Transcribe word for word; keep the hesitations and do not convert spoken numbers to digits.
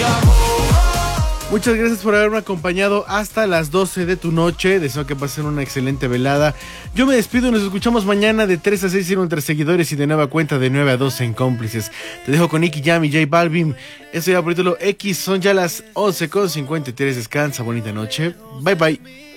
Muchas gracias por haberme acompañado hasta las doce de tu noche. Deseo que pasen una excelente velada. Yo me despido y nos escuchamos mañana de tres a seis en Entre Seguidores y de nueva cuenta de nueve a doce en Cómplices. Te dejo con Nicky Jam y J Balvin. Esto ya por título X. Son ya las once con cincuenta y tres. Descansa, bonita noche. Bye bye.